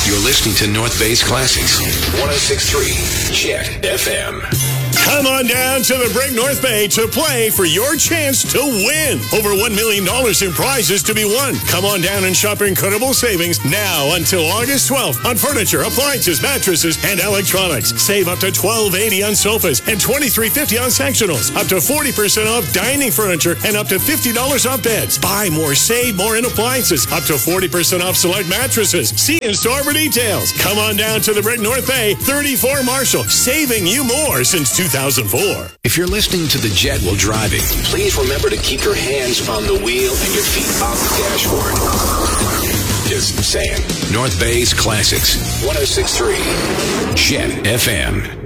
You're listening to North Bay's Classics. 106.3 Jet FM. Come on down to the Brick North Bay to play for your chance to win. Over $1 million in prizes to be won. Come on down and shop incredible savings now until August 12th on furniture, appliances, mattresses, and electronics. Save up to $12.80 on sofas and $23.50 on sectionals. Up to 40% off dining furniture and up to $50 off beds. Buy more, save more in appliances. Up to 40% off select mattresses. See in-store for details. Come on down to the Brick North Bay, 34 Marshall, saving you more since 2004. If you're listening to the Jet while driving, please remember to keep your hands on the wheel and your feet off the dashboard. Just saying. North Bay's Classics. 106.3 Jet FM.